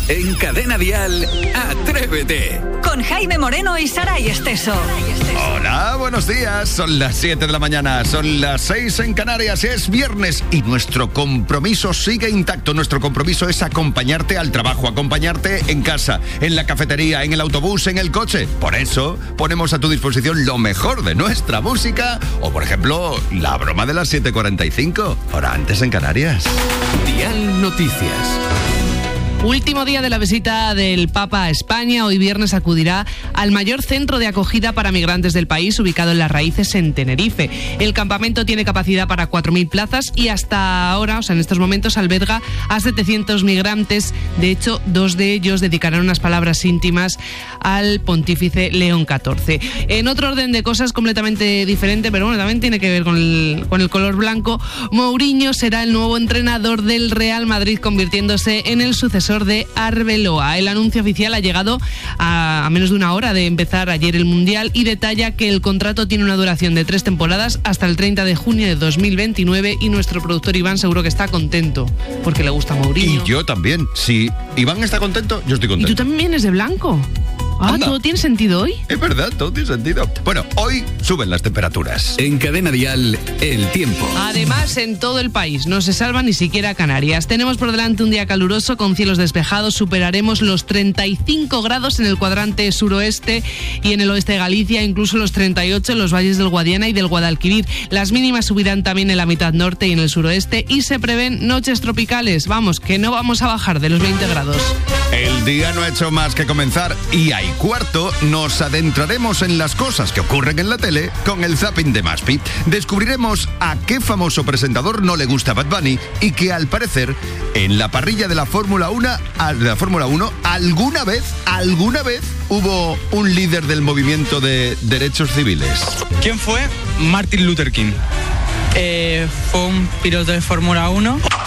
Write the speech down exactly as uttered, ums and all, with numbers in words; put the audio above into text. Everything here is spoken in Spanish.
En Cadena Dial, Atrévete. Con Jaime Moreno y Saray Esteso. Hola, buenos días. Son las siete de la mañana, son las seis en Canarias, es viernes y nuestro compromiso sigue intacto. Nuestro compromiso es acompañarte al trabajo, acompañarte en casa, en la cafetería, en el autobús, en el coche. Por eso ponemos a tu disposición lo mejor de nuestra música o, por ejemplo, la broma de las siete cuarenta y cinco, hora antes en Canarias. Dial Noticias. Último día de la visita del Papa a España. Hoy viernes acudirá al mayor centro de acogida para migrantes del país, ubicado en Las Raíces, en Tenerife. El campamento tiene capacidad para cuatro mil plazas y hasta ahora, o sea, en estos momentos, alberga a setecientos migrantes. De hecho, dos de ellos dedicarán unas palabras íntimas al pontífice León catorce. En otro orden de cosas completamente diferente, pero bueno, también tiene que ver con el, con el color blanco, Mourinho será el nuevo entrenador del Real Madrid, convirtiéndose en el sucesor de Arbeloa. El anuncio oficial ha llegado a, a menos de una hora de empezar ayer el Mundial y detalla que el contrato tiene una duración de tres temporadas hasta el treinta de junio de dos mil veintinueve y nuestro productor Iván seguro que está contento porque le gusta Mourinho. Y yo también. Si Iván está contento, yo estoy contento. ¿Y tú también vienes de blanco? Ah, Anda. ¿Todo tiene sentido hoy? Es verdad, todo tiene sentido. Bueno, hoy suben las temperaturas. En Cadena Dial, el tiempo. Además, en todo el país no se salva ni siquiera Canarias. Tenemos por delante un día caluroso con cielos despejados. Superaremos los treinta y cinco grados en el cuadrante suroeste y en el oeste de Galicia, incluso los treinta y ocho en los valles del Guadiana y del Guadalquivir. Las mínimas subirán también en la mitad norte y en el suroeste y se prevén noches tropicales. Vamos, que no vamos a bajar de los veinte grados. El día no ha hecho más que comenzar y hay cuarto nos adentraremos en las cosas que ocurren en la tele con el zapping de Maspi. Descubriremos a qué famoso presentador no le gusta Bad Bunny y que al parecer en la parrilla de la Fórmula uno, de la Fórmula uno alguna vez, alguna vez hubo un líder del movimiento de derechos civiles. ¿Quién fue? Martin Luther King. Eh, fue un piloto de Fórmula uno.